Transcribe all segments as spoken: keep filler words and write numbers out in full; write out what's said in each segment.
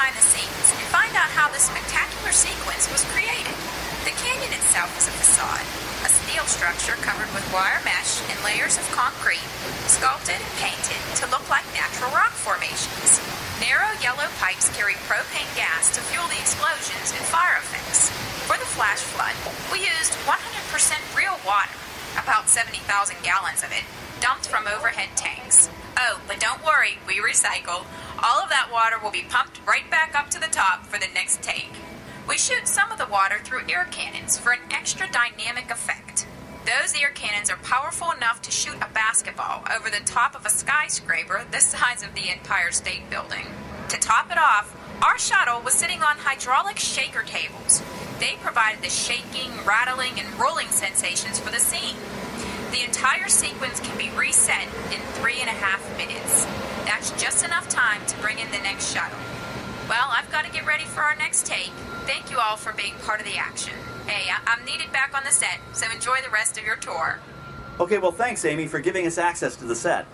behind the scenes and find out how this spectacular sequence was created. The canyon itself is a facade, a steel structure covered with wire mesh and layers of concrete, sculpted and painted to look like natural rock formations. Narrow yellow pipes carry propane gas to fuel the explosions and fire effects. For the flash flood, we used one hundred percent real water, about seventy thousand gallons of it, dumped from overhead tanks. Oh, but don't worry, we recycle. All of that water will be pumped right back up to the top for the next take. We shoot some of the water through air cannons for an extra dynamic effect. Those air cannons are powerful enough to shoot a basketball over the top of a skyscraper the size of the Empire State Building. To top it off, our shuttle was sitting on hydraulic shaker tables. They provided the shaking, rattling, and rolling sensations for the scene. The entire sequence can be reset in three and a half minutes. That's just enough time to bring in the next shuttle. Well, I've got to get ready for our next take. Thank you all for being part of the action. Hey, I- I'm needed back on the set, so enjoy the rest of your tour. Okay, well, thanks, Amy, for giving us access to the set.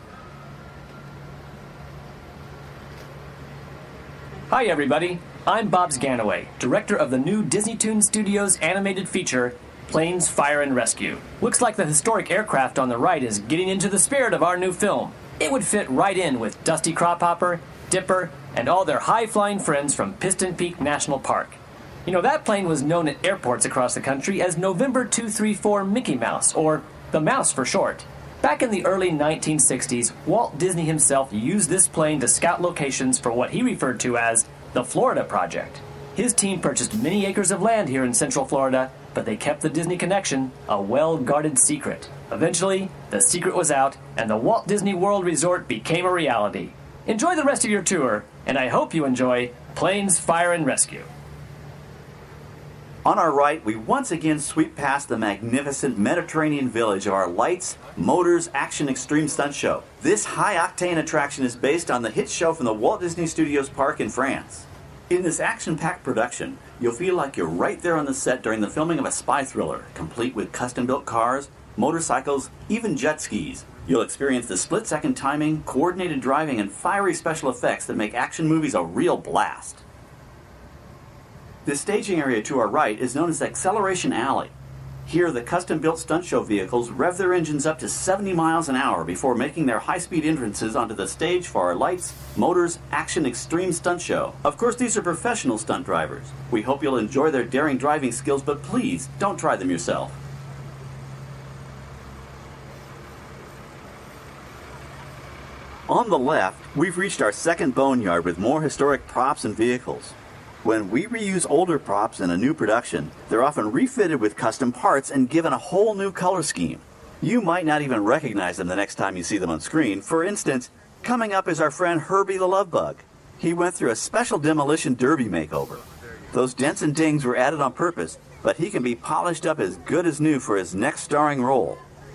Hi, everybody. I'm Bob Sganaway, director of the new Disney Toon Studios animated feature, Planes, Fire, and Rescue. Looks like the historic aircraft on the right is getting into the spirit of our new film. It would fit right in with Dusty Cropper, Dipper, and all their high-flying friends from Piston Peak National Park. You know, that plane was known at airports across the country as November two three four Mickey Mouse, or the Mouse for short. Back in the early nineteen sixties, Walt Disney himself used this plane to scout locations for what he referred to as the Florida Project. His team purchased many acres of land here in Central Florida, but they kept the Disney connection a well-guarded secret. Eventually, the secret was out, and the Walt Disney World Resort became a reality. Enjoy the rest of your tour, and I hope you enjoy Planes, Fire, and Rescue. On our right, we once again sweep past the magnificent Mediterranean village of our Lights, Motors, Action Extreme Stunt Show. This high-octane attraction is based on the hit show from the Walt Disney Studios Park in France. In this action-packed production, you'll feel like you're right there on the set during the filming of a spy thriller, complete with custom-built cars, motorcycles, even jet skis. You'll experience the split-second timing, coordinated driving, and fiery special effects that make action movies a real blast. The staging area to our right is known as Acceleration Alley. Here, the custom-built stunt show vehicles rev their engines up to seventy miles an hour before making their high-speed entrances onto the stage for our Lights, Motors, Action Extreme Stunt Show. Of course, these are professional stunt drivers. We hope you'll enjoy their daring driving skills, but please, don't try them yourself. On the left, we've reached our second boneyard with more historic props and vehicles. When we reuse older props in a new production, they're often refitted with custom parts and given a whole new color scheme. You might not even recognize them the next time you see them on screen. For instance, coming up is our friend Herbie the Love Bug. He went through a special demolition derby makeover. Those dents and dings were added on purpose, but he can be polished up as good as new for his next starring role.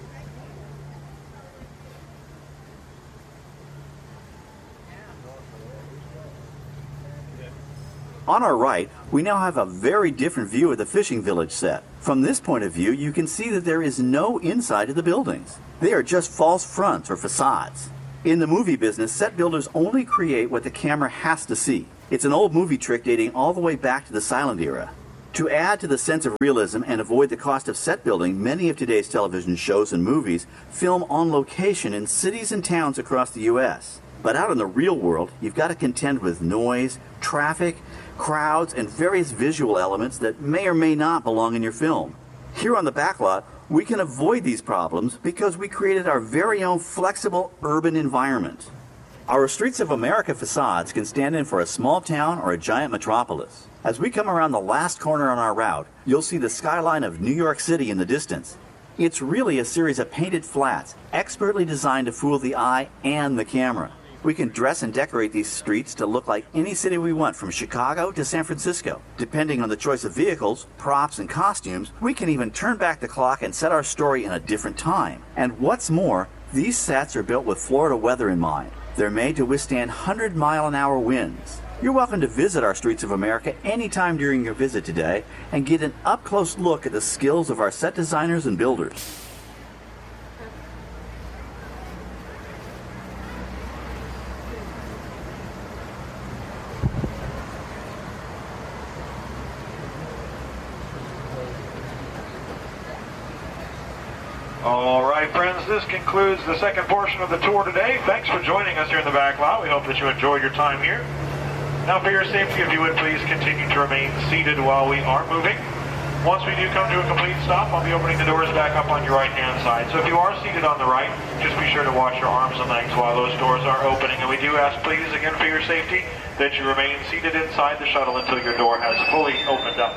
On our right, we now have a very different view of the fishing village set. From this point of view, you can see that there is no inside of the buildings. They are just false fronts or facades. In the movie business, set builders only create what the camera has to see. It's an old movie trick dating all the way back to the silent era. To add to the sense of realism and avoid the cost of set building, many of today's television shows and movies film on location in cities and towns across the U S But out in the real world, you've got to contend with noise, traffic, crowds, and various visual elements that may or may not belong in your film. Here on the backlot, we can avoid these problems because we created our very own flexible urban environment. Our Streets of America facades can stand in for a small town or a giant metropolis. As we come around the last corner on our route, you'll see the skyline of New York City in the distance. It's really a series of painted flats, expertly designed to fool the eye and the camera. We can dress and decorate these streets to look like any city we want, from Chicago to San Francisco. Depending on the choice of vehicles, props, and costumes, we can even turn back the clock and set our story in a different time. And what's more, these sets are built with Florida weather in mind. They're made to withstand one hundred mile an hour winds. You're welcome to visit our Streets of America anytime during your visit today and get an up-close look at the skills of our set designers and builders. All right, friends, this concludes the second portion of the tour today. Thanks for joining us here in the back lot. We hope that you enjoyed your time here. Now, for your safety, if you would please continue to remain seated while we are moving. Once we do come to a complete stop, I'll be opening the doors back up on your right-hand side. So if you are seated on the right, just be sure to watch your arms and legs while those doors are opening. And we do ask, please, again, for your safety, that you remain seated inside the shuttle until your door has fully opened up.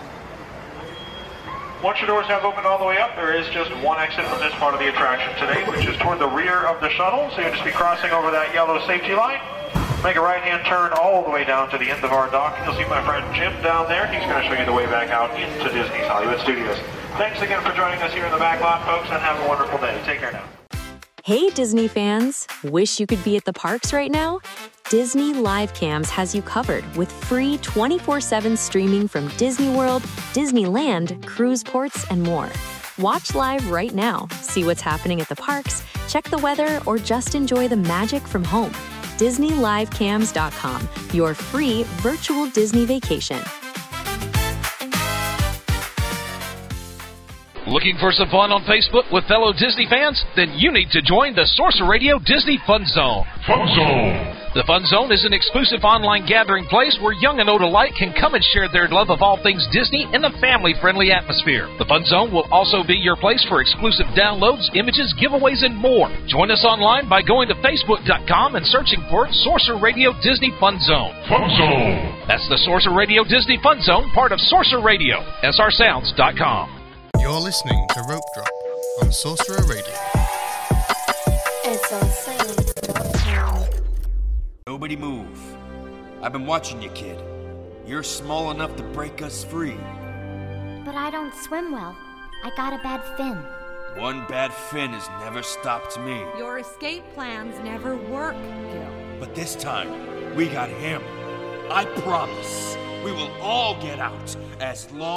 Once your doors have opened all the way up, there is just one exit from this part of the attraction today, which is toward the rear of the shuttle. So you'll just be crossing over that yellow safety line. Make a right-hand turn all the way down to the end of our dock. You'll see my friend Jim down there. He's going to show you the way back out into Disney's Hollywood Studios. Thanks again for joining us here in the back lot, folks, and have a wonderful day. Take care now. Hey, Disney fans! Wish you could be at the parks right now? Disney Live Cams has you covered with free twenty-four seven streaming from Disney World, Disneyland, cruise ports, and more. Watch live right now, see what's happening at the parks, check the weather, or just enjoy the magic from home. Disney Live Cams dot com, your free virtual Disney vacation. Looking for some fun on Facebook with fellow Disney fans? Then you need to join the Sorcerer Radio Disney Fun Zone. Fun Zone! The Fun Zone is an exclusive online gathering place where young and old alike can come and share their love of all things Disney in a family-friendly atmosphere. The Fun Zone will also be your place for exclusive downloads, images, giveaways, and more. Join us online by going to Facebook dot com and searching for Sorcerer Radio Disney Fun Zone. Fun Zone! That's the Sorcerer Radio Disney Fun Zone, part of Sorcerer Radio, S R sounds dot com. You're listening to Rope Drop on Sorcerer Radio. S R sounds dot com. Nobody move. I've been watching you, kid. You're small enough to break us free. But I don't swim well. I got a bad fin. One bad fin has never stopped me. Your escape plans never work, Gil. But this time, we got him. I promise we will all get out as long